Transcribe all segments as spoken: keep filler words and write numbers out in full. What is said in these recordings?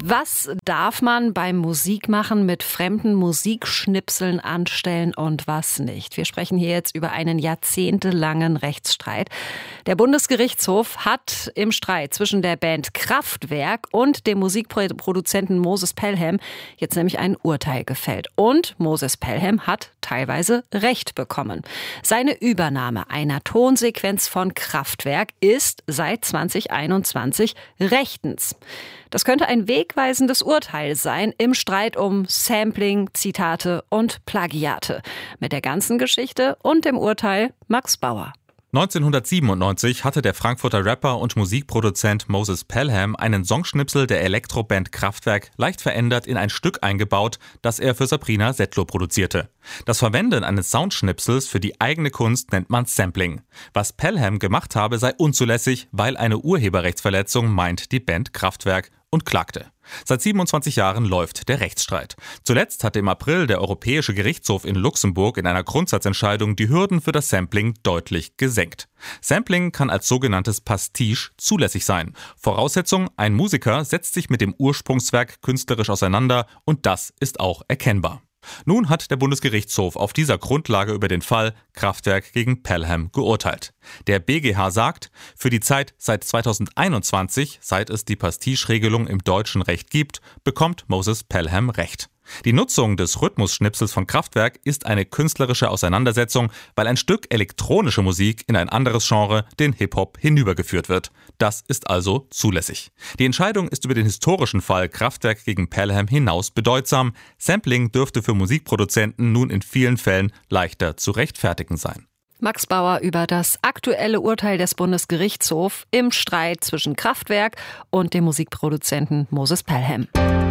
Was darf man beim Musikmachen mit fremden Musikschnipseln anstellen und was nicht? Wir sprechen hier jetzt über einen jahrzehntelangen Rechtsstreit. Der Bundesgerichtshof hat im Streit zwischen der Band Kraftwerk und dem Musikproduzenten Moses Pelham jetzt nämlich ein Urteil gefällt. Und Moses Pelham hat teilweise Recht bekommen. Seine Übernahme einer Tonsequenz von Kraftwerk ist seit zwanzig einundzwanzig rechtens. Das könnte ein wegweisendes Urteil sein im Streit um Sampling, Zitate und Plagiate. Mit der ganzen Geschichte und dem Urteil Max Bauer. neunzehnhundertsiebenundneunzig hatte der Frankfurter Rapper und Musikproduzent Moses Pelham einen Songschnipsel der Elektroband Kraftwerk leicht verändert in ein Stück eingebaut, das er für Sabrina Settler produzierte. Das Verwenden eines Soundschnipsels für die eigene Kunst nennt man Sampling. Was Pelham gemacht habe, sei unzulässig, weil eine Urheberrechtsverletzung, meint die Band Kraftwerk und klagte. Seit siebenundzwanzig Jahren läuft der Rechtsstreit. Zuletzt hatte im April der Europäische Gerichtshof in Luxemburg in einer Grundsatzentscheidung die Hürden für das Sampling deutlich gesenkt. Sampling kann als sogenanntes Pastiche zulässig sein. Voraussetzung: ein Musiker setzt sich mit dem Ursprungswerk künstlerisch auseinander und das ist auch erkennbar. Nun hat der Bundesgerichtshof auf dieser Grundlage über den Fall Kraftwerk gegen Pelham geurteilt. Der B G H sagt, für die Zeit seit zweitausendeinundzwanzig, seit es die Pastiche-Regelung im deutschen Recht gibt, bekommt Moses Pelham Recht. Die Nutzung des Rhythmusschnipsels von Kraftwerk ist eine künstlerische Auseinandersetzung, weil ein Stück elektronische Musik in ein anderes Genre, den Hip-Hop, hinübergeführt wird. Das ist also zulässig. Die Entscheidung ist über den historischen Fall Kraftwerk gegen Pelham hinaus bedeutsam. Sampling dürfte für Musikproduzenten nun in vielen Fällen leichter zu rechtfertigen sein. Max Bauer über das aktuelle Urteil des Bundesgerichtshofs im Streit zwischen Kraftwerk und dem Musikproduzenten Moses Pelham.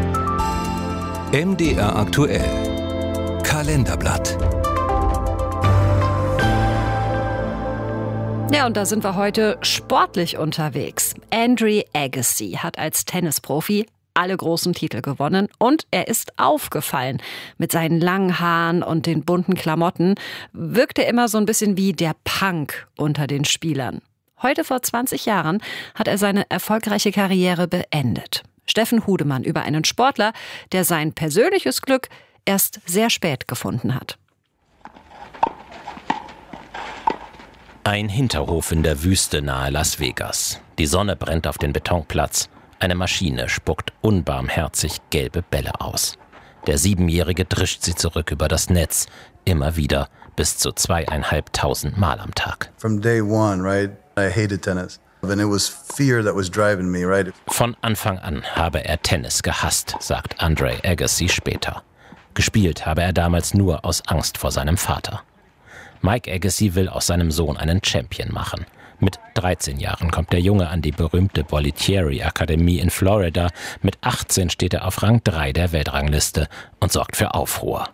M D R aktuell. Kalenderblatt. Ja, und da sind wir heute sportlich unterwegs. Andre Agassi hat als Tennisprofi alle großen Titel gewonnen und er ist aufgefallen. Mit seinen langen Haaren und den bunten Klamotten wirkt er immer so ein bisschen wie der Punk unter den Spielern. Heute vor zwanzig Jahren hat er seine erfolgreiche Karriere beendet. Steffen Hudemann über einen Sportler, der sein persönliches Glück erst sehr spät gefunden hat. Ein Hinterhof in der Wüste nahe Las Vegas. Die Sonne brennt auf den Betonplatz. Eine Maschine spuckt unbarmherzig gelbe Bälle aus. Der Siebenjährige drischt sie zurück über das Netz. Immer wieder, bis zu zweieinhalbtausend Mal am Tag. From day one, right, I hated tennis. And it was fear that was driving me, right? Von Anfang an habe er Tennis gehasst, sagt Andre Agassi später. Gespielt habe er damals nur aus Angst vor seinem Vater. Mike Agassi will aus seinem Sohn einen Champion machen. Mit dreizehn Jahren kommt der Junge an die berühmte Bollettieri-Akademie in Florida. Mit achtzehn steht er auf Rang drei der Weltrangliste und sorgt für Aufruhr.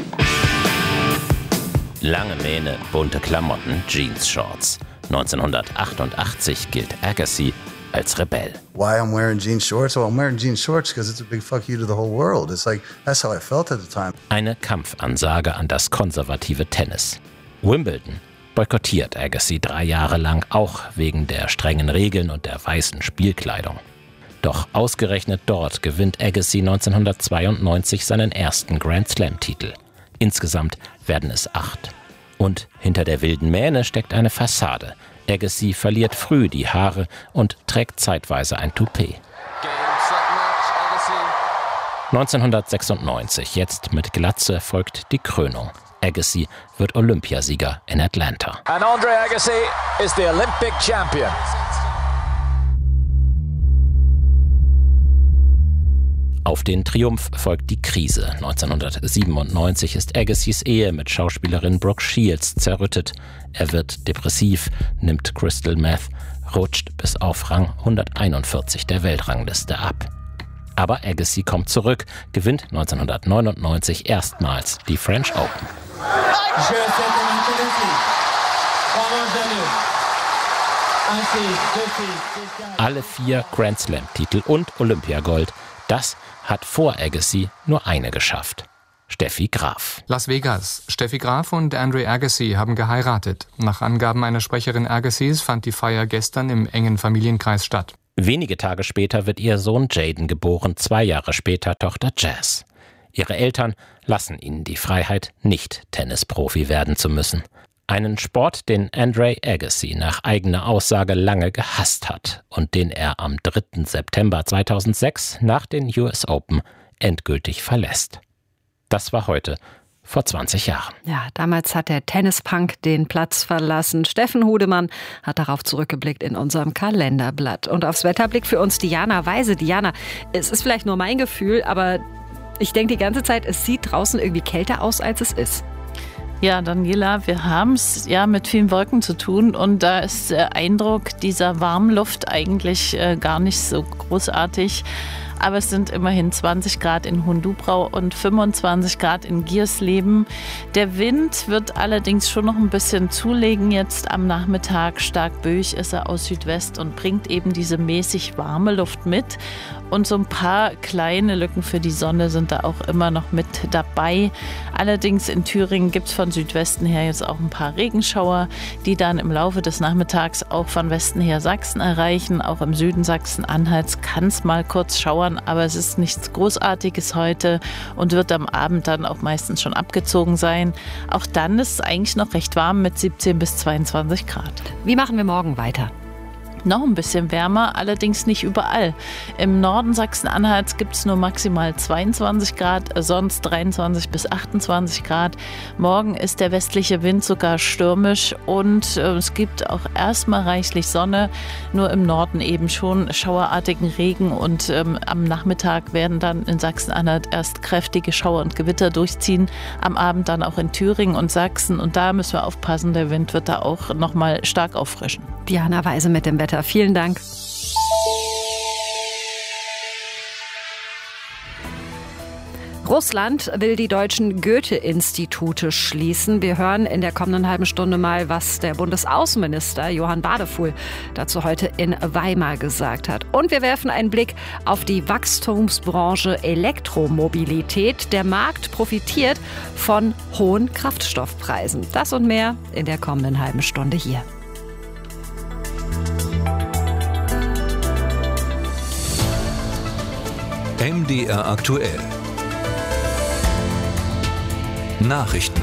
Lange Mähne, bunte Klamotten, Jeans-Shorts. neunzehnhundertachtundachtzig gilt Agassi als Rebell. Why I'm wearing jeans shorts? Well, I'm wearing jeans shorts because it's a big fuck you to the whole world. It's like, that's how I felt at the time. Eine Kampfansage an das konservative Tennis. Wimbledon boykottiert Agassi drei Jahre lang, auch wegen der strengen Regeln und der weißen Spielkleidung. Doch ausgerechnet dort gewinnt Agassi neunzehnhundertzweiundneunzig seinen ersten Grand-Slam-Titel. Insgesamt werden es acht. Und hinter der wilden Mähne steckt eine Fassade. Agassi verliert früh die Haare und trägt zeitweise ein Toupet. neunzehnhundertsechsundneunzig, jetzt mit Glatze, folgt die Krönung. Agassi wird Olympiasieger in Atlanta. And Andre Agassi is the Olympic champion. Auf den Triumph folgt die Krise. neunzehnhundertsiebenundneunzig ist Agassis Ehe mit Schauspielerin Brooke Shields zerrüttet. Er wird depressiv, nimmt Crystal Meth, rutscht bis auf Rang hunderteinundvierzig der Weltrangliste ab. Aber Agassi kommt zurück, gewinnt neunzehnhundertneunundneunzig erstmals die French Open. Alle vier Grand Slam-Titel und Olympiagold, das hat vor Agassi nur eine geschafft. Steffi Graf. Las Vegas. Steffi Graf und Andre Agassi haben geheiratet. Nach Angaben einer Sprecherin Agassis fand die Feier gestern im engen Familienkreis statt. Wenige Tage später wird ihr Sohn Jaden geboren, zwei Jahre später Tochter Jazz. Ihre Eltern lassen ihnen die Freiheit, nicht Tennisprofi werden zu müssen. Einen Sport, den Andre Agassi nach eigener Aussage lange gehasst hat und den er am dritten September zweitausendsechs nach den U S Open endgültig verlässt. Das war heute vor zwanzig Jahren. Ja, damals hat der Tennispunk den Platz verlassen. Steffen Hudemann hat darauf zurückgeblickt in unserem Kalenderblatt. Und aufs Wetter blickt für uns Diana Weise. Diana, es ist vielleicht nur mein Gefühl, aber ich denke die ganze Zeit, es sieht draußen irgendwie kälter aus, als es ist. Ja, Daniela, wir haben es ja mit vielen Wolken zu tun und da ist der Eindruck dieser warmen Luft eigentlich äh, gar nicht so großartig. Aber es sind immerhin zwanzig Grad in Hohendubrau und fünfundzwanzig Grad in Giersleben. Der Wind wird allerdings schon noch ein bisschen zulegen jetzt am Nachmittag. Stark böig ist er aus Südwest und bringt eben diese mäßig warme Luft mit. Und so ein paar kleine Lücken für die Sonne sind da auch immer noch mit dabei. Allerdings in Thüringen gibt es von Südwesten her jetzt auch ein paar Regenschauer, die dann im Laufe des Nachmittags auch von Westen her Sachsen erreichen. Auch im Süden Sachsen-Anhalts kann es mal kurz schauern, aber es ist nichts Großartiges heute und wird am Abend dann auch meistens schon abgezogen sein. Auch dann ist es eigentlich noch recht warm mit siebzehn bis zweiundzwanzig Grad. Wie machen wir morgen weiter? Noch ein bisschen wärmer, allerdings nicht überall. Im Norden Sachsen-Anhalts gibt es nur maximal zweiundzwanzig Grad, sonst dreiundzwanzig bis achtundzwanzig Grad. Morgen ist der westliche Wind sogar stürmisch und äh, es gibt auch erstmal reichlich Sonne, nur im Norden eben schon schauerartigen Regen und ähm, am Nachmittag werden dann in Sachsen-Anhalt erst kräftige Schauer und Gewitter durchziehen, am Abend dann auch in Thüringen und Sachsen und da müssen wir aufpassen, der Wind wird da auch nochmal stark auffrischen. Diana Weise mit dem Wetter. Vielen Dank. Russland will die deutschen Goethe-Institute schließen. Wir hören in der kommenden halben Stunde mal, was der Bundesaußenminister Johann Wadefuhl dazu heute in Weimar gesagt hat. Und wir werfen einen Blick auf die Wachstumsbranche Elektromobilität. Der Markt profitiert von hohen Kraftstoffpreisen. Das und mehr in der kommenden halben Stunde hier. M D R aktuell. Nachrichten.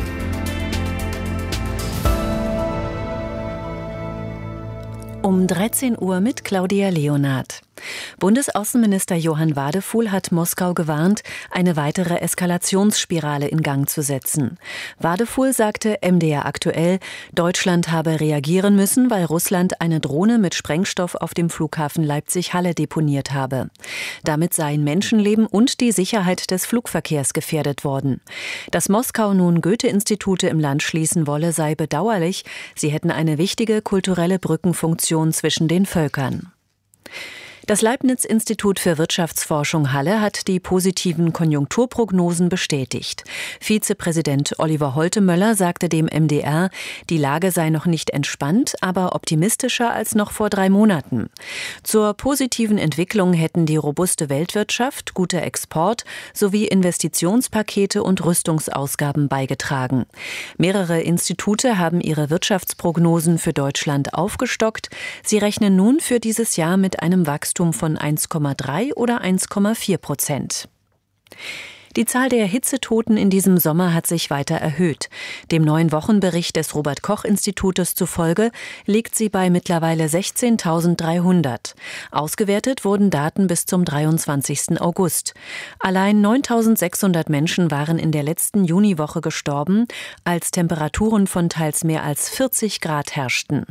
Um dreizehn Uhr mit Claudia Leonhardt. Bundesaußenminister Johann Wadefuhl hat Moskau gewarnt, eine weitere Eskalationsspirale in Gang zu setzen. Wadefuhl sagte M D R aktuell, Deutschland habe reagieren müssen, weil Russland eine Drohne mit Sprengstoff auf dem Flughafen Leipzig-Halle deponiert habe. Damit seien Menschenleben und die Sicherheit des Flugverkehrs gefährdet worden. Dass Moskau nun Goethe-Institute im Land schließen wolle, sei bedauerlich. Sie hätten eine wichtige kulturelle Brückenfunktion zwischen den Völkern. Das Leibniz-Institut für Wirtschaftsforschung Halle hat die positiven Konjunkturprognosen bestätigt. Vizepräsident Oliver Holtemöller sagte dem M D R, die Lage sei noch nicht entspannt, aber optimistischer als noch vor drei Monaten. Zur positiven Entwicklung hätten die robuste Weltwirtschaft, guter Export sowie Investitionspakete und Rüstungsausgaben beigetragen. Mehrere Institute haben ihre Wirtschaftsprognosen für Deutschland aufgestockt. Sie rechnen nun für dieses Jahr mit einem Wachstum von eins Komma drei oder eins Komma vier Prozent. Die Zahl der Hitzetoten in diesem Sommer hat sich weiter erhöht. Dem neuen Wochenbericht des Robert-Koch-Institutes zufolge liegt sie bei mittlerweile sechzehntausenddreihundert. Ausgewertet wurden Daten bis zum dreiundzwanzigsten August. Allein neuntausendsechshundert Menschen waren in der letzten Juniwoche gestorben, als Temperaturen von teils mehr als vierzig Grad herrschten.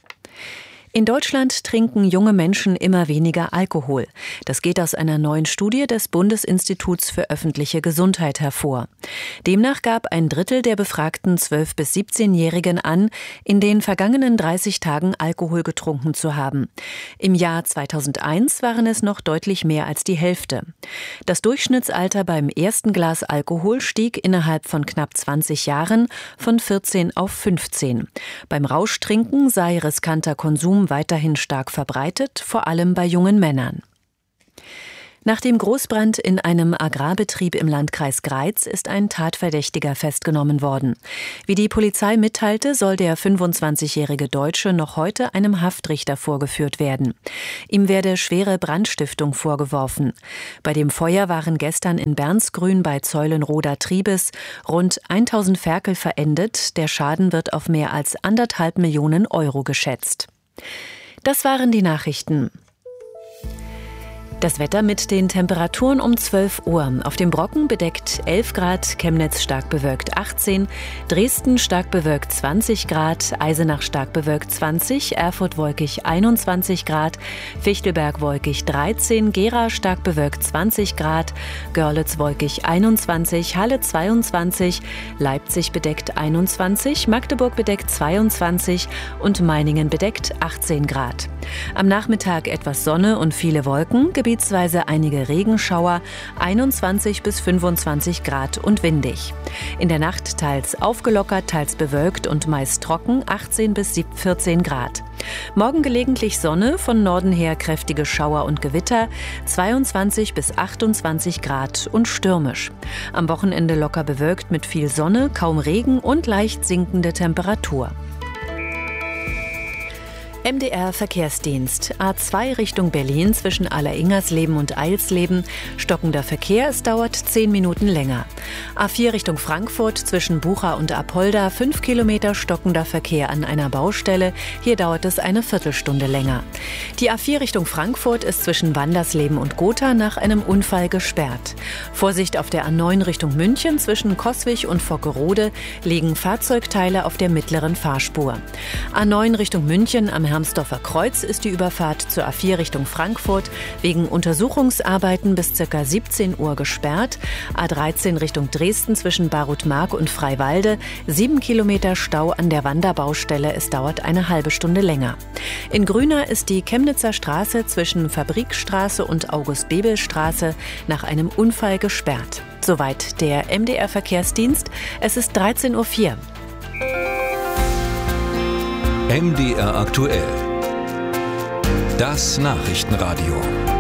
In Deutschland trinken junge Menschen immer weniger Alkohol. Das geht aus einer neuen Studie des Bundesinstituts für öffentliche Gesundheit hervor. Demnach gab ein Drittel der befragten zwölf- bis siebzehnjährigen an, in den vergangenen dreißig Tagen Alkohol getrunken zu haben. Im Jahr zweitausendeins waren es noch deutlich mehr als die Hälfte. Das Durchschnittsalter beim ersten Glas Alkohol stieg innerhalb von knapp zwanzig Jahren von vierzehn auf fünfzehn. Beim Rauschtrinken sei riskanter Konsum weiterhin stark verbreitet, vor allem bei jungen Männern. Nach dem Großbrand in einem Agrarbetrieb im Landkreis Greiz ist ein Tatverdächtiger festgenommen worden. Wie die Polizei mitteilte, soll der fünfundzwanzigjährige Deutsche noch heute einem Haftrichter vorgeführt werden. Ihm werde schwere Brandstiftung vorgeworfen. Bei dem Feuer waren gestern in Bernsgrün bei Zeulenroda Triebes rund tausend Ferkel verendet. Der Schaden wird auf mehr als anderthalb Millionen Euro geschätzt. Das waren die Nachrichten. Das Wetter mit den Temperaturen um zwölf Uhr. Auf dem Brocken bedeckt elf Grad, Chemnitz stark bewölkt achtzehn, Dresden stark bewölkt zwanzig Grad, Eisenach stark bewölkt zwanzig, Erfurt wolkig einundzwanzig Grad, Fichtelberg wolkig dreizehn, Gera stark bewölkt zwanzig Grad, Görlitz wolkig einundzwanzig, Halle zweiundzwanzig, Leipzig bedeckt einundzwanzig, Magdeburg bedeckt zweiundzwanzig und Meiningen bedeckt achtzehn Grad. Am Nachmittag etwas Sonne und viele Wolken, gebietsweise einige Regenschauer, einundzwanzig bis fünfundzwanzig Grad und windig. In der Nacht teils aufgelockert, teils bewölkt und meist trocken, achtzehn bis vierzehn Grad. Morgen gelegentlich Sonne, von Norden her kräftige Schauer und Gewitter, zweiundzwanzig bis achtundzwanzig Grad und stürmisch. Am Wochenende locker bewölkt mit viel Sonne, kaum Regen und leicht sinkende Temperatur. M D R Verkehrsdienst. A zwei Richtung Berlin zwischen Alleringersleben und Eilsleben. Stockender Verkehr, es dauert zehn Minuten länger. A vier Richtung Frankfurt zwischen Bucha und Apolda. fünf Kilometer stockender Verkehr an einer Baustelle. Hier dauert es eine Viertelstunde länger. Die A vier Richtung Frankfurt ist zwischen Wandersleben und Gotha nach einem Unfall gesperrt. Vorsicht auf der A neun Richtung München zwischen Coswig und Vockerode liegen Fahrzeugteile auf der mittleren Fahrspur. A neun Richtung München am Hermsdorfer Kreuz ist die Überfahrt zur A vier Richtung Frankfurt wegen Untersuchungsarbeiten bis ca. siebzehn Uhr gesperrt. A dreizehn Richtung Dresden zwischen Barutmark und Freiwalde. Sieben Kilometer Stau an der Wanderbaustelle. Es dauert eine halbe Stunde länger. In Grüna ist die Chemnitzer Straße zwischen Fabrikstraße und August-Bebel-Straße nach einem Unfall gesperrt. Soweit der M D R Verkehrsdienst. Es ist dreizehn Uhr vier. M D R aktuell. Das Nachrichtenradio.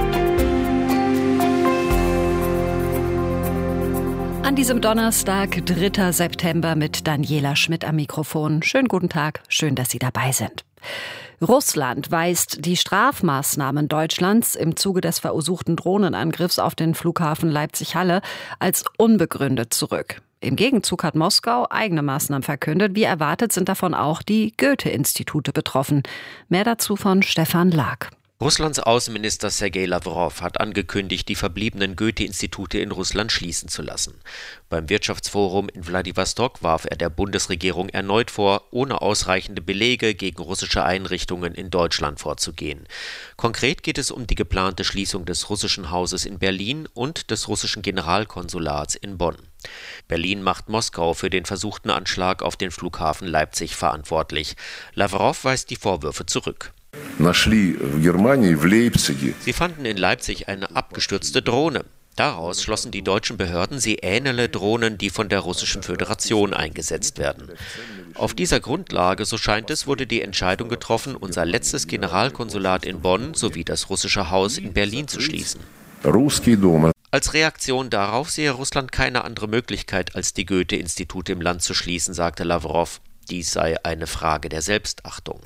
An diesem Donnerstag, dritter September, mit Daniela Schmidt am Mikrofon. Schönen guten Tag, schön, dass Sie dabei sind. Russland weist die Strafmaßnahmen Deutschlands im Zuge des versuchten Drohnenangriffs auf den Flughafen Leipzig-Halle als unbegründet zurück. Im Gegenzug hat Moskau eigene Maßnahmen verkündet. Wie erwartet sind davon auch die Goethe-Institute betroffen. Mehr dazu von Stefan Lag. Russlands Außenminister Sergei Lawrow hat angekündigt, die verbliebenen Goethe-Institute in Russland schließen zu lassen. Beim Wirtschaftsforum in Wladiwostok warf er der Bundesregierung erneut vor, ohne ausreichende Belege gegen russische Einrichtungen in Deutschland vorzugehen. Konkret geht es um die geplante Schließung des russischen Hauses in Berlin und des russischen Generalkonsulats in Bonn. Berlin macht Moskau für den versuchten Anschlag auf den Flughafen Leipzig verantwortlich. Lawrow weist die Vorwürfe zurück. Sie fanden in Leipzig eine abgestürzte Drohne. Daraus schlossen die deutschen Behörden, sie ähnele Drohnen, die von der Russischen Föderation eingesetzt werden. Auf dieser Grundlage, so scheint es, wurde die Entscheidung getroffen, unser letztes Generalkonsulat in Bonn sowie das russische Haus in Berlin zu schließen. Als Reaktion darauf sehe Russland keine andere Möglichkeit, als die Goethe-Institute im Land zu schließen, sagte Lawrow. Dies sei eine Frage der Selbstachtung.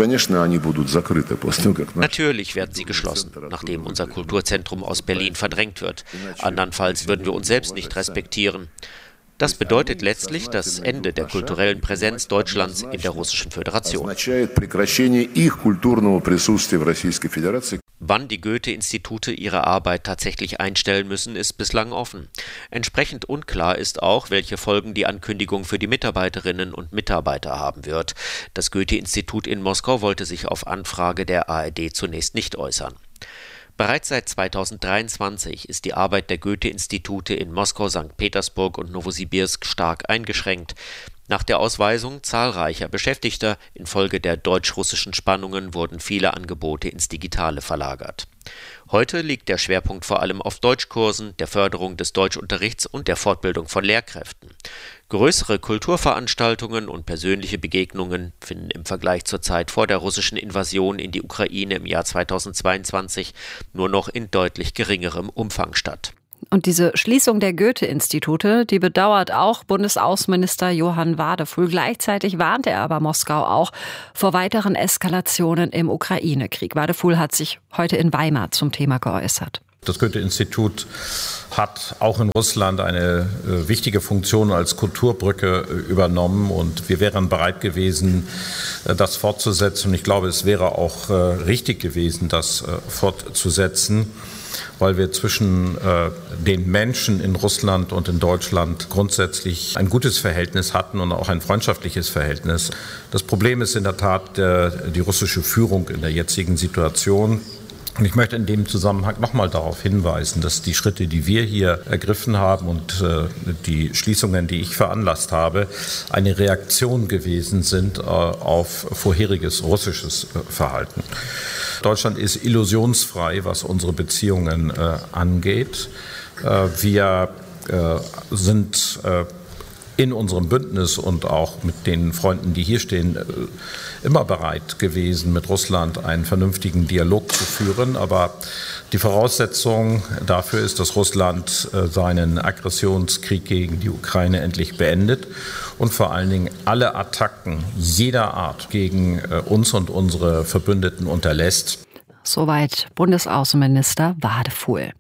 Natürlich werden sie geschlossen, nachdem unser Kulturzentrum aus Berlin verdrängt wird. Andernfalls würden wir uns selbst nicht respektieren. Das bedeutet letztlich das Ende der kulturellen Präsenz Deutschlands in der Russischen Föderation. Wann die Goethe-Institute ihre Arbeit tatsächlich einstellen müssen, ist bislang offen. Entsprechend unklar ist auch, welche Folgen die Ankündigung für die Mitarbeiterinnen und Mitarbeiter haben wird. Das Goethe-Institut in Moskau wollte sich auf Anfrage der A R D zunächst nicht äußern. Bereits seit zweitausenddreiundzwanzig ist die Arbeit der Goethe-Institute in Moskau, Sankt Petersburg und Nowosibirsk stark eingeschränkt. Nach der Ausweisung zahlreicher Beschäftigter infolge der deutsch-russischen Spannungen wurden viele Angebote ins Digitale verlagert. Heute liegt der Schwerpunkt vor allem auf Deutschkursen, der Förderung des Deutschunterrichts und der Fortbildung von Lehrkräften. Größere Kulturveranstaltungen und persönliche Begegnungen finden im Vergleich zur Zeit vor der russischen Invasion in die Ukraine im Jahr zweitausendzweiundzwanzig nur noch in deutlich geringerem Umfang statt. Und diese Schließung der Goethe-Institute, die bedauert auch Bundesaußenminister Johann Wadefuhl. Gleichzeitig warnte er aber Moskau auch vor weiteren Eskalationen im Ukraine-Krieg. Wadefuhl hat sich heute in Weimar zum Thema geäußert. Das Goethe-Institut hat auch in Russland eine äh, wichtige Funktion als Kulturbrücke äh, übernommen und wir wären bereit gewesen, äh, das fortzusetzen. Und ich glaube, es wäre auch äh, richtig gewesen, das äh, fortzusetzen, weil wir zwischen äh, den Menschen in Russland und in Deutschland grundsätzlich ein gutes Verhältnis hatten und auch ein freundschaftliches Verhältnis. Das Problem ist in der Tat äh, die russische Führung in der jetzigen Situation. Und ich möchte in dem Zusammenhang nochmal darauf hinweisen, dass die Schritte, die wir hier ergriffen haben und äh, die Schließungen, die ich veranlasst habe, eine Reaktion gewesen sind äh, auf vorheriges russisches äh, Verhalten. Deutschland ist illusionsfrei, was unsere Beziehungen äh, angeht. Äh, wir äh, sind äh, in unserem Bündnis und auch mit den Freunden, die hier stehen, immer bereit gewesen, mit Russland einen vernünftigen Dialog zu führen. Aber die Voraussetzung dafür ist, dass Russland seinen Aggressionskrieg gegen die Ukraine endlich beendet und vor allen Dingen alle Attacken jeder Art gegen uns und unsere Verbündeten unterlässt. Soweit Bundesaußenminister Wadefuhl.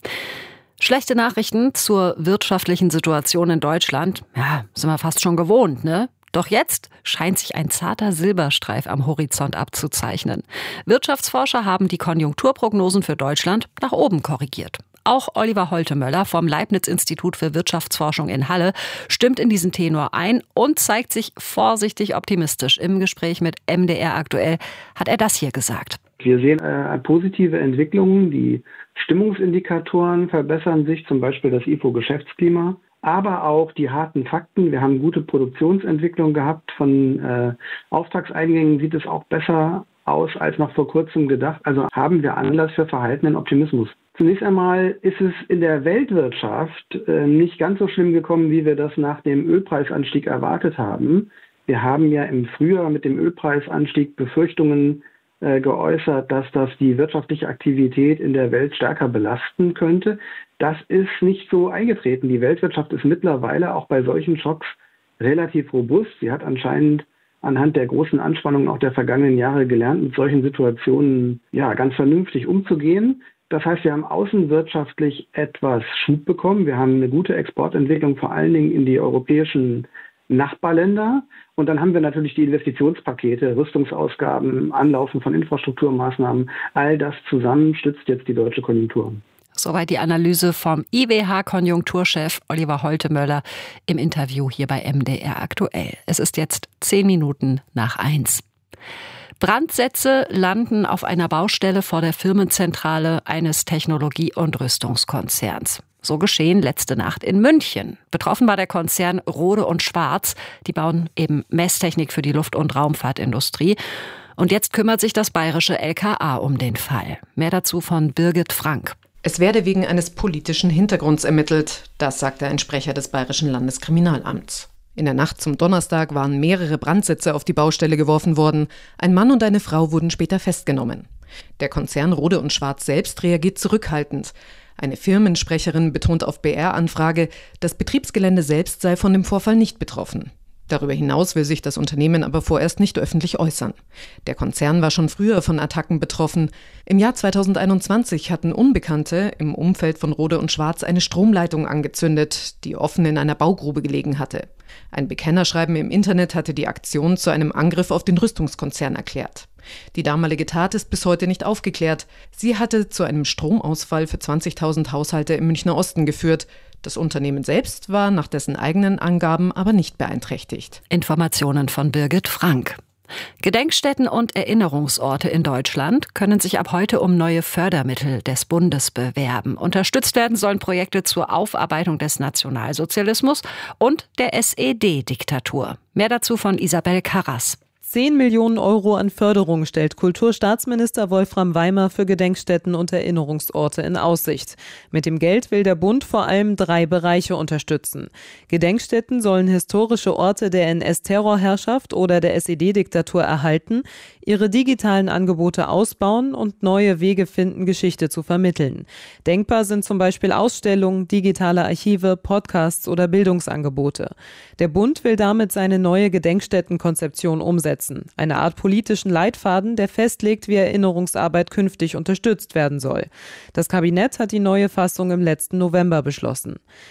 Schlechte Nachrichten zur wirtschaftlichen Situation in Deutschland. Ja, sind wir fast schon gewohnt, ne? Doch jetzt scheint sich ein zarter Silberstreif am Horizont abzuzeichnen. Wirtschaftsforscher haben die Konjunkturprognosen für Deutschland nach oben korrigiert. Auch Oliver Holtemöller vom Leibniz-Institut für Wirtschaftsforschung in Halle stimmt in diesen Tenor ein und zeigt sich vorsichtig optimistisch. Im Gespräch mit M D R aktuell hat er das hier gesagt. Wir sehen äh, positive Entwicklungen. Die Stimmungsindikatoren verbessern sich, zum Beispiel das I F O-Geschäftsklima, aber auch die harten Fakten. Wir haben gute Produktionsentwicklung gehabt. Von äh, Auftragseingängen sieht es auch besser aus als noch vor kurzem gedacht. Also haben wir Anlass für verhaltenen Optimismus. Zunächst einmal ist es in der Weltwirtschaft äh, nicht ganz so schlimm gekommen, wie wir das nach dem Ölpreisanstieg erwartet haben. Wir haben ja im Frühjahr mit dem Ölpreisanstieg Befürchtungen geäußert, dass das die wirtschaftliche Aktivität in der Welt stärker belasten könnte. Das ist nicht so eingetreten. Die Weltwirtschaft ist mittlerweile auch bei solchen Schocks relativ robust. Sie hat anscheinend anhand der großen Anspannungen auch der vergangenen Jahre gelernt, mit solchen Situationen ja ganz vernünftig umzugehen. Das heißt, wir haben außenwirtschaftlich etwas Schub bekommen. Wir haben eine gute Exportentwicklung, vor allen Dingen in die europäischen Nachbarländer. Und dann haben wir natürlich die Investitionspakete, Rüstungsausgaben, Anlaufen von Infrastrukturmaßnahmen. All das zusammen stützt jetzt die deutsche Konjunktur. Soweit die Analyse vom I W H-Konjunkturchef Oliver Holtemöller im Interview hier bei M D R aktuell. Es ist jetzt zehn Minuten nach eins. Brandsätze landen auf einer Baustelle vor der Firmenzentrale eines Technologie- und Rüstungskonzerns. So geschehen letzte Nacht in München. Betroffen war der Konzern Rohde und Schwarz. Die bauen eben Messtechnik für die Luft- und Raumfahrtindustrie. Und jetzt kümmert sich das bayerische L K A um den Fall. Mehr dazu von Birgit Frank. Es werde wegen eines politischen Hintergrunds ermittelt. Das sagte ein Sprecher des Bayerischen Landeskriminalamts. In der Nacht zum Donnerstag waren mehrere Brandsätze auf die Baustelle geworfen worden. Ein Mann und eine Frau wurden später festgenommen. Der Konzern Rohde und Schwarz selbst reagiert zurückhaltend. Eine Firmensprecherin betont auf B R-Anfrage, das Betriebsgelände selbst sei von dem Vorfall nicht betroffen. Darüber hinaus will sich das Unternehmen aber vorerst nicht öffentlich äußern. Der Konzern war schon früher von Attacken betroffen. Im Jahr zweitausendeinundzwanzig hatten Unbekannte im Umfeld von Rohde und Schwarz eine Stromleitung angezündet, die offen in einer Baugrube gelegen hatte. Ein Bekennerschreiben im Internet hatte die Aktion zu einem Angriff auf den Rüstungskonzern erklärt. Die damalige Tat ist bis heute nicht aufgeklärt. Sie hatte zu einem Stromausfall für zwanzigtausend Haushalte im Münchner Osten geführt. Das Unternehmen selbst war nach dessen eigenen Angaben aber nicht beeinträchtigt. Informationen von Birgit Frank. Gedenkstätten und Erinnerungsorte in Deutschland können sich ab heute um neue Fördermittel des Bundes bewerben. Unterstützt werden sollen Projekte zur Aufarbeitung des Nationalsozialismus und der S E D-Diktatur. Mehr dazu von Isabel Karras. zehn Millionen Euro an Förderung stellt Kulturstaatsminister Wolfram Weimer für Gedenkstätten und Erinnerungsorte in Aussicht. Mit dem Geld will der Bund vor allem drei Bereiche unterstützen. Gedenkstätten sollen historische Orte der N S-Terrorherrschaft oder der S E D-Diktatur erhalten, ihre digitalen Angebote ausbauen und neue Wege finden, Geschichte zu vermitteln. Denkbar sind zum Beispiel Ausstellungen, digitale Archive, Podcasts oder Bildungsangebote. Der Bund will damit seine neue Gedenkstättenkonzeption umsetzen. Eine Art politischen Leitfaden, der festlegt, wie Erinnerungsarbeit künftig unterstützt werden soll. Das Kabinett hat die neue Fassung im letzten November beschlossen.